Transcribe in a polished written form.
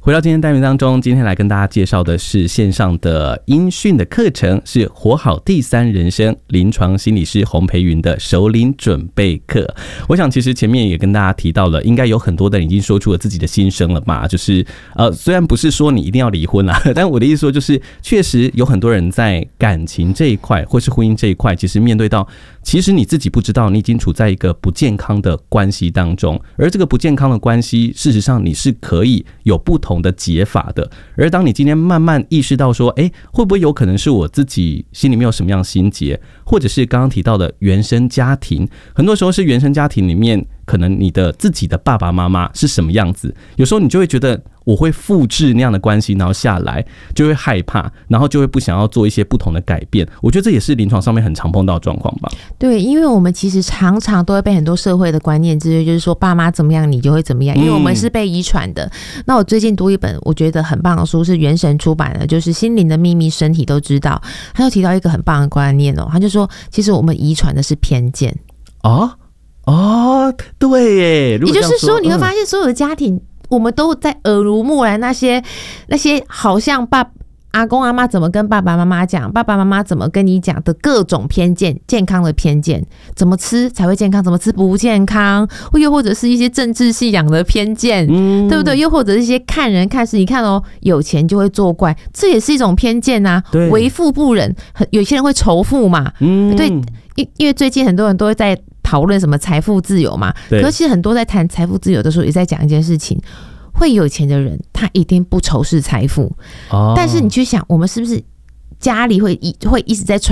回到今天单元当中，今天来跟大家介绍的是线上的音讯的课程，是活好第三人生临床心理师洪培云的首领准备课。我想其实前面也跟大家提到了，应该有很多的人已经说出了自己的心声了嘛，就是虽然不是说你一定要离婚啦，但我的意思说就是确实有很多人在感情这一块或是婚姻这一块，其实面对到其实你自己不知道你已经处在一个不健康的关系当中，而这个不健康的关系事实上你是可以有不同的解法的。而当你今天慢慢意识到说会不会有可能是我自己心里面有什么样的心结，或者是刚刚提到的原生家庭，很多时候是原生家庭里面可能你的自己的爸爸妈妈是什么样子，有时候你就会觉得我会复制那样的关系，然后下来就会害怕，然后就会不想要做一些不同的改变。我觉得这也是临床上面很常碰到的状况吧。 对，因为我们其实常常都会被很多社会的观念制约，就是说爸妈怎么样你就会怎么样，因为我们是被遗传的。那我最近读一本我觉得很棒的书，是原神出版的，就是《心灵的秘密，身体都知道》。他就提到一个很棒的观念他就说其实我们遗传的是偏见。 对耶， 也就是说你会发现所有的家庭我们都在耳濡目染那些好像阿公阿妈怎么跟爸爸妈妈讲，爸爸妈妈怎么跟你讲的各种偏见，健康的偏见，怎么吃才会健康，怎么吃不健康，又或者是一些政治信仰的偏见，对不对？又或者是一些看人看事，你看有钱就会作怪，这也是一种偏见啊。为富不仁，有些人会仇富嘛，对，因为最近很多人都会在讨论什么财富自由嘛，可是其实很多在谈财富自由的时候也在讲一件事情，会有钱的人他一定不仇视财富，但是你去想我们是不是家里会一直在